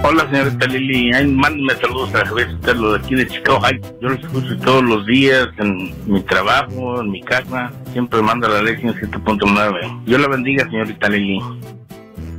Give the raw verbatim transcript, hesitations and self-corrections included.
Hola, señorita Lili. Ay, mándenme saludos a Javier Sotelo de aquí de Chicago. Ay, yo los escucho todos los días en mi trabajo, en mi casa. Siempre manda la ley ciento siete punto nueve. Dios la bendiga, señorita Lili.